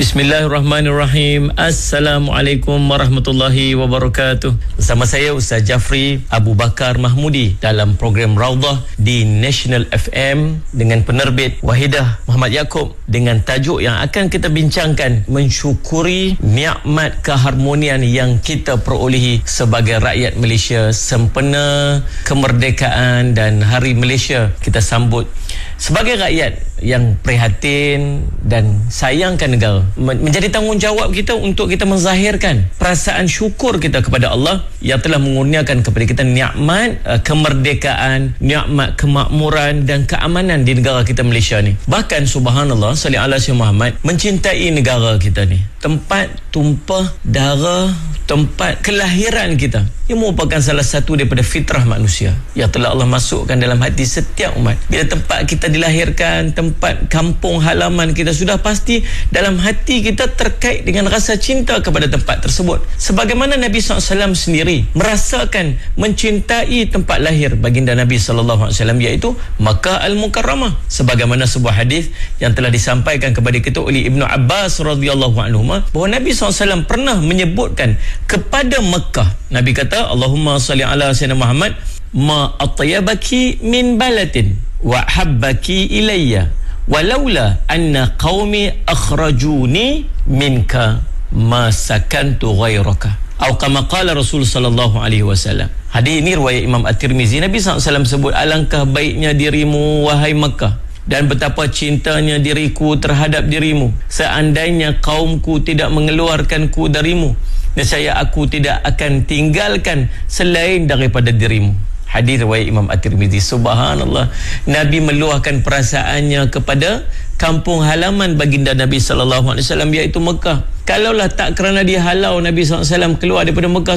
Bismillahirrahmanirrahim. Assalamualaikum warahmatullahi wabarakatuh. Bersama saya Ustaz Jafri Abu Bakar Mahmudi dalam program Raudhah di National FM dengan penerbit Wahidah Muhammad Yaakob dengan tajuk yang akan kita bincangkan, mensyukuri nikmat keharmonian yang kita perolehi sebagai rakyat Malaysia sempena kemerdekaan dan Hari Malaysia kita sambut. Sebagai rakyat yang prihatin dan sayangkan negara, menjadi tanggungjawab kita untuk kita menzahirkan perasaan syukur kita kepada Allah yang telah mengurniakan kepada kita nikmat kemerdekaan, nikmat kemakmuran dan keamanan di negara kita Malaysia ni. Bahkan subhanallah, salli ala sayyidina Muhammad, mencintai negara kita ni, tempat tumpah darah, tempat kelahiran kita, yang merupakan salah satu daripada fitrah manusia yang telah Allah masukkan dalam hati setiap umat. Bila tempat kita dilahirkan, tempat kampung halaman kita, sudah pasti dalam hati kita terkait dengan rasa cinta kepada tempat tersebut. Sebagaimana Nabi SAW sendiri merasakan mencintai tempat lahir baginda Nabi SAW, iaitu Makkah Al-Mukarramah. Sebagaimana sebuah hadis yang telah disampaikan kepada kita oleh Ibnu Abbas radhiyallahu anhu, bahawa Nabi SAW pernah menyebutkan kepada Makkah, Nabi kata, Allahumma salli ala sayyidina Muhammad, ma atyabaki min balatin wa habbaki ilayya walaula anna qaumi akhrajuni minka ma sakantu ghairaka, atau kama qala Rasul sallallahu alaihi wasallam. Hadis ini riwayat Imam At-Tirmizi. Nabi SAW sebut, alangkah baiknya dirimu wahai Makkah, dan betapa cintanya diriku terhadap dirimu. Seandainya kaumku tidak mengeluarkanku darimu, nescaya aku tidak akan tinggalkan selain daripada dirimu. Hadis riwayat Imam At-Tirmizi. Subhanallah, Nabi meluahkan perasaannya kepada kampung halaman baginda Nabi SAW, iaitu Mekah. Kalaulah tak kerana dihalau Nabi SAW keluar daripada Mekah,